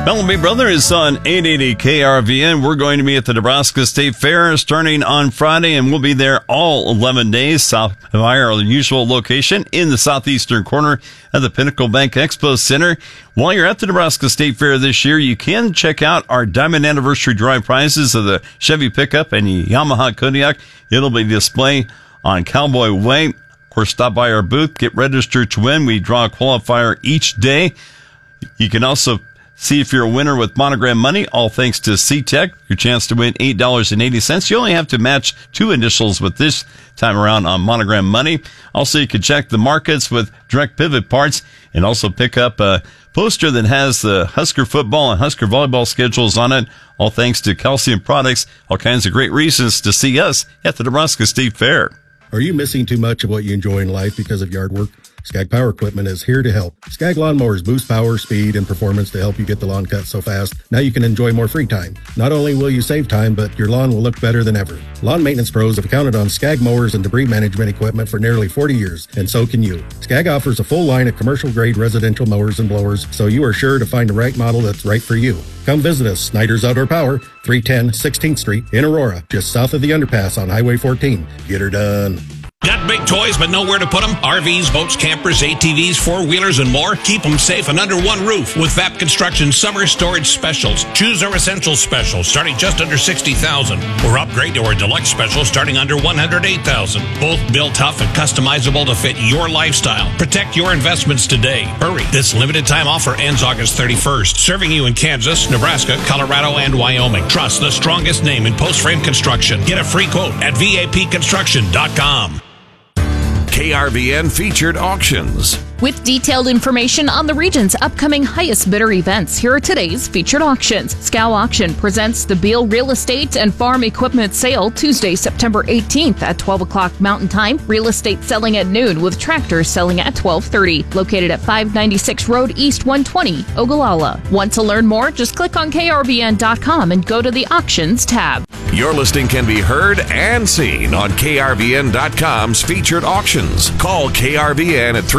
Bellamy Brothers on 880 KRVN. We're going to be at the Nebraska State Fair starting on Friday, and we'll be there all 11 days. South of our usual location in the southeastern corner of the Pinnacle Bank Expo Center. While you're at the Nebraska State Fair this year, you can check out our Diamond Anniversary Drive prizes of the Chevy pickup and Yamaha Kodiak. It'll be displayed on Cowboy Way. Of course, stop by our booth, get registered to win. We draw a qualifier each day. You can also see if you're a winner with Monogram money, all thanks to C-Tech. Your chance to win $8.80. You only have to match 2 initials with this time around on Monogram money. Also, you can check the markets with Direct Pivot Parts and also pick up a poster that has the Husker football and Husker volleyball schedules on it, all thanks to Calcium Products. All kinds of great reasons to see us at the Nebraska State Fair. Are you missing too much of what you enjoy in life because of yard work? Skag Power Equipment is here to help. Skag lawnmowers boost power, speed, and performance to help you get the lawn cut so fast, now you can enjoy more free time. Not only will you save time, but your lawn will look better than ever. Lawn maintenance pros have counted on Skag mowers and debris management equipment for nearly 40 years, and so can you. Skag offers a full line of commercial-grade residential mowers and blowers, so you are sure to find the right model that's right for you. Come visit us, Snyder's Outdoor Power, 310 16th Street in Aurora, just south of the underpass on Highway 14. Get her done. Got big toys but nowhere to put them? RVs, boats, campers, ATVs, four-wheelers, and more? Keep them safe and under one roof with VAP Construction Summer Storage Specials. Choose our Essential Special starting just under $60,000 or upgrade to our Deluxe Special starting under $108,000. Both built tough and customizable to fit your lifestyle. Protect your investments today. Hurry. This limited time offer ends August 31st. Serving you in Kansas, Nebraska, Colorado, and Wyoming. Trust the strongest name in post-frame construction. Get a free quote at VAPconstruction.com. KRVN Featured Auctions. With detailed information on the region's upcoming highest bidder events, here are today's featured auctions. Scow Auction presents the Beal Real Estate and Farm Equipment Sale Tuesday, September 18th at 12 o'clock Mountain Time. Real estate selling at noon with tractors selling at 12:30. Located at 596 Road East 120, Ogallala. Want to learn more? Just click on KRVN.com and go to the Auctions tab. Your listing can be heard and seen on KRVN.com's Featured Auctions. Call KRVN at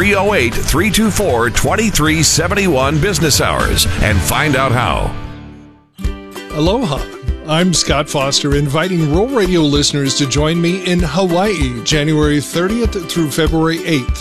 308-324-2371 business hours and find out how. Aloha. I'm Scott Foster, inviting Rural Radio listeners to join me in Hawaii, January 30th through February 8th.